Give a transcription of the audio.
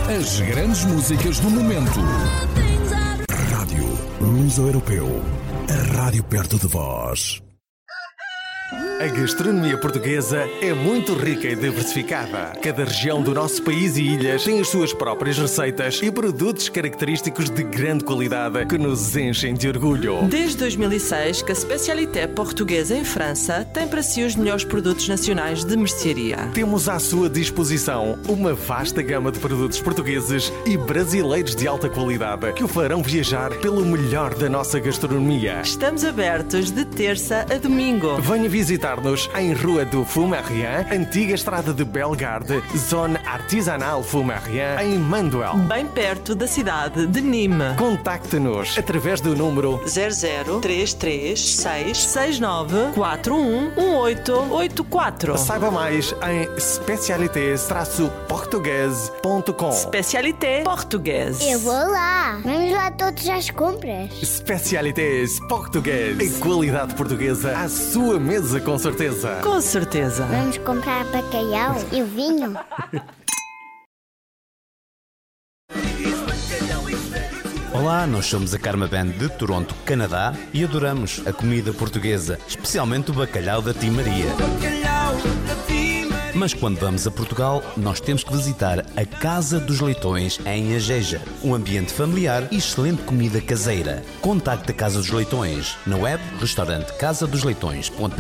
As grandes músicas do momento. Rádio Luso-Europeu. A rádio perto de vós. A gastronomia portuguesa é muito rica e diversificada. Cada região do nosso país e ilhas tem as suas próprias receitas e produtos característicos de grande qualidade que nos enchem de orgulho. Desde 2006 que a Specialité Portuguesa em França tem para si os melhores produtos nacionais de mercearia. Temos à sua disposição uma vasta gama de produtos portugueses e brasileiros de alta qualidade que o farão viajar pelo melhor da nossa gastronomia. Estamos abertos de terça a domingo. Venha visitar-nos em Rua do Fumarian, antiga estrada de Bellegarde, Zona Artisanal Fumarian, em Manduel. Bem perto da cidade de Nîmes. Contacte-nos através do número 003369411884. Saiba mais em specialités-portuguese.com. Specialité Portuguese. Eu vou lá. Vamos lá todos às compras. Specialités Portuguese. A qualidade portuguesa à sua mesa, com certeza. Com certeza. Vamos comprar bacalhau e vinho. Olá, nós somos a Karma Band de Toronto, Canadá e adoramos a comida portuguesa, especialmente o bacalhau da Tia Maria. Mas quando vamos a Portugal, nós temos que visitar a Casa dos Leitões em Ageja. Um ambiente familiar e excelente comida caseira. Contacte a Casa dos Leitões na web restaurante casadosleitões.pt